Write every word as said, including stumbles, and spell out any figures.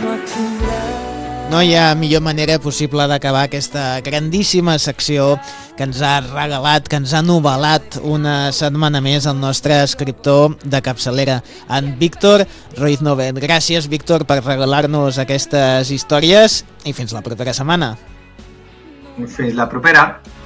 No hi ha millor manera possible d'acabar aquesta grandíssima secció que ens ha regalat, que ens ha novel·lat una setmana més el nostre escriptor de capçalera, en Víctor Ruiz Noven. Gràcies, Víctor, per regalar-nos aquestes històries i fins la propera setmana. Fins la propera.